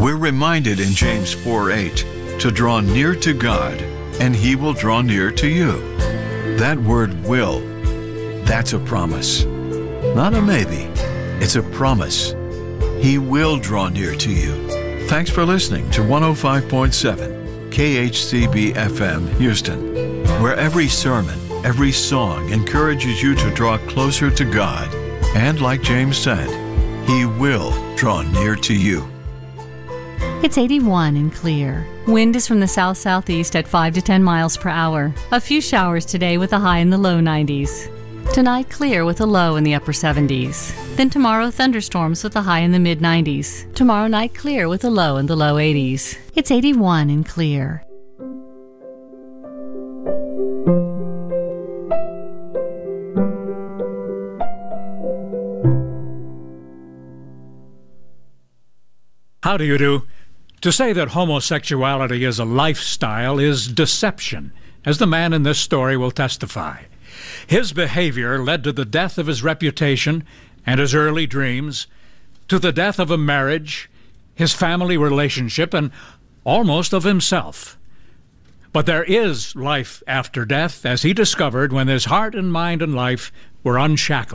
We're reminded in James 4:8 to draw near to God, and He will draw near to you. That word will, that's a promise. Not a maybe, it's a promise. He will draw near to you. Thanks for listening to 105.7 KHCB FM Houston, where every sermon, every song encourages you to draw closer to God. And like James said, He will draw near to you. It's 81 and clear. Wind is from the south-southeast at 5 to 10 miles per hour. A few showers today with a high in the low 90s. Tonight, clear with a low in the upper 70s. Then tomorrow, thunderstorms with a high in the mid-90s. Tomorrow night, clear with a low in the low 80s. It's 81 and clear. How do you do? To say that homosexuality is a lifestyle is deception, as the man in this story will testify. His behavior led to the death of his reputation and his early dreams, to the death of a marriage, his family relationship, and almost of himself. But there is life after death, as he discovered when his heart and mind and life were unshackled.